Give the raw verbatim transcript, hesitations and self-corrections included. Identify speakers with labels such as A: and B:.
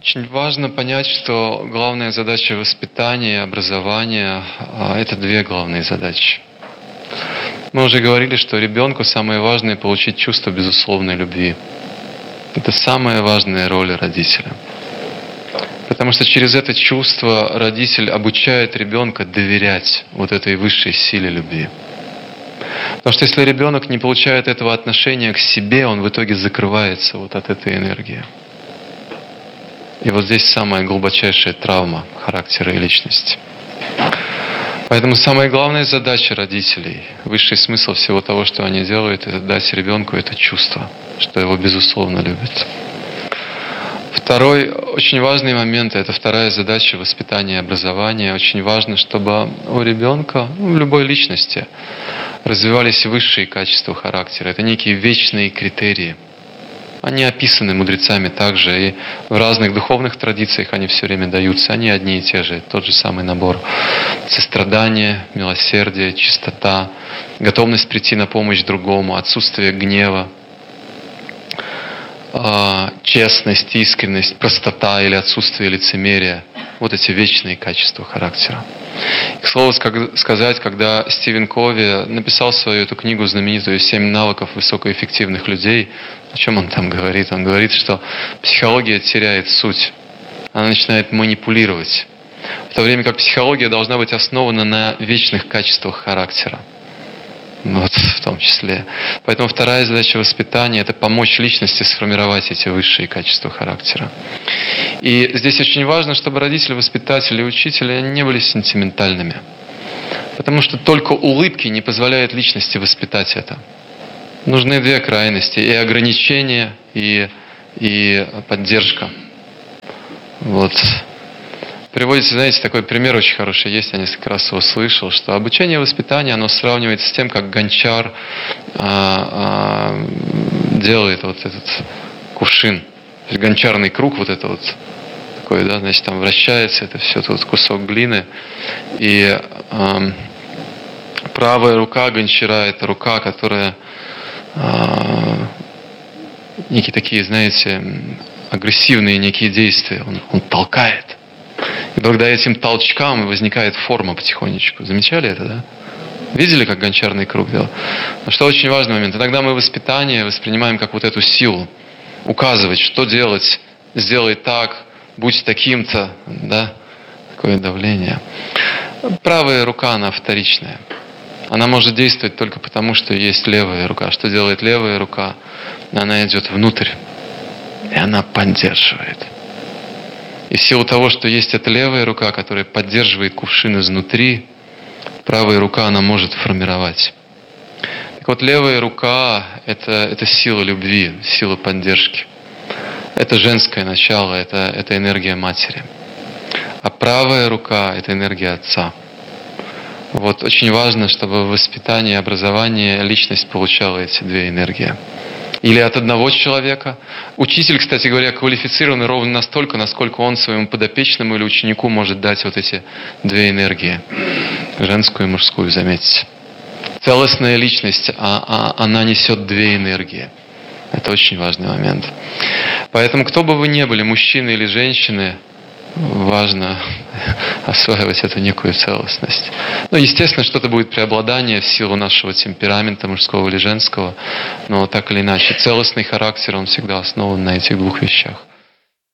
A: Очень важно понять, что главная задача воспитания, образования – это две главные задачи. Мы уже говорили, что ребенку самое важное – получить чувство безусловной любви. Это самая важная роль родителя. Потому что через это чувство родитель обучает ребенка доверять вот этой высшей силе любви. Потому что если ребенок не получает этого отношения к себе, он в итоге закрывается вот от этой энергии. И вот здесь самая глубочайшая травма характера и личности. Поэтому самая главная задача родителей, высший смысл всего того, что они делают, это дать ребенку это чувство, что его безусловно любят. Второй очень важный момент, это вторая задача воспитания и образования. Очень важно, чтобы у ребенка, ну, у любой личности, развивались высшие качества характера. Это некие вечные критерии. Они описаны мудрецами также, и в разных духовных традициях они все время даются. Они одни и те же, тот же самый набор. Сострадание, милосердие, чистота, готовность прийти на помощь другому, отсутствие гнева, честность, искренность, простота или отсутствие лицемерия. Вот эти вечные качества характера. К слову сказать, когда Стивен Кови написал свою эту книгу знаменитую «Семь навыков высокоэффективных людей», о чем он там говорит? Он говорит, что психология теряет суть. Она начинает манипулировать. В то время как психология должна быть основана на вечных качествах характера. Вот, в том числе. Поэтому вторая задача воспитания – это помочь личности сформировать эти высшие качества характера. И здесь очень важно, чтобы родители, воспитатели и учителя не были сентиментальными. Потому что только улыбки не позволяют личности воспитать это. Нужны две крайности – и ограничения, и, и поддержка. Вот. Приводится, знаете, такой пример очень хороший есть, я несколько раз его слышал, что обучение и воспитание, оно сравнивается с тем, как гончар а, а, делает вот этот кувшин. То есть гончарный круг вот это вот такой, да, значит, там вращается, это все тут кусок глины. И а, правая рука гончара – это рука, которая а, некие такие, знаете, агрессивные некие действия, он, он толкает. И благодаря этим толчкам возникает форма потихонечку. Замечали это, да? Видели, как гончарный круг делал? Но что очень важный момент. Иногда мы воспитание воспринимаем как вот эту силу. Указывать, что делать, сделай так, будь таким-то, да? Такое давление. Правая рука, она вторичная. Она может действовать только потому, что есть левая рука. Что делает левая рука? Она идет внутрь. И она поддерживает. И в силу того, что есть эта левая рука, которая поддерживает кувшин изнутри, правая рука она может формировать. Так вот, левая рука – это, это сила любви, сила поддержки. Это женское начало, это, это энергия матери. А правая рука – это энергия отца. Вот очень важно, чтобы в воспитании и образовании личность получала эти две энергии. Или от одного человека. Учитель, кстати говоря, квалифицирован ровно настолько, насколько он своему подопечному или ученику может дать вот эти две энергии. Женскую и мужскую, заметьте. Целостная личность, а, а, она несет две энергии. Это очень важный момент. Поэтому, кто бы вы ни были, мужчины или женщины, важно осваивать эту некую целостность. Ну, естественно, что-то будет преобладание в силу нашего темперамента, мужского или женского, но так или иначе, целостный характер, он всегда основан на этих двух вещах.